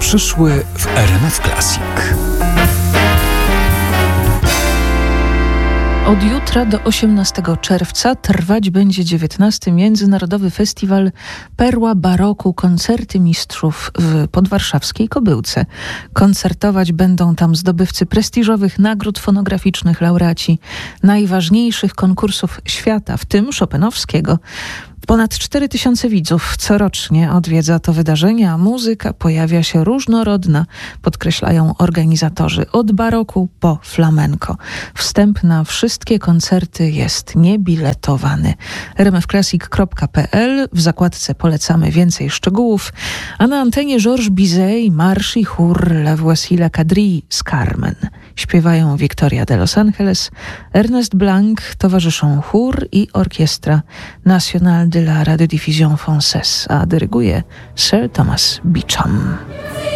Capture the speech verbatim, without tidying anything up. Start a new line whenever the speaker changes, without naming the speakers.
przyszły w R M F Classic.
Od jutra do osiemnastego czerwca trwać będzie dziewiętnasty Międzynarodowy Festiwal Perła Baroku Koncerty Mistrzów w podwarszawskiej Kobyłce. Koncertować będą tam zdobywcy prestiżowych nagród fonograficznych, laureaci najważniejszych konkursów świata, w tym chopinowskiego. Ponad cztery tysiące widzów corocznie odwiedza to wydarzenie, a muzyka pojawia się różnorodna, podkreślają organizatorzy, od baroku po flamenco. Wstęp na wszystkie koncerty jest niebiletowany. r m f classic kropka p l. W zakładce polecamy więcej szczegółów, a na antenie Georges Bizet i marsz i chór La Voici la quadrille z Carmen. Śpiewają Victoria de Los Angeles, Ernest Blanc, towarzyszą chór i orkiestra Nationale de la Radiodiffusion Française, a dyryguje Sir Thomas Beecham.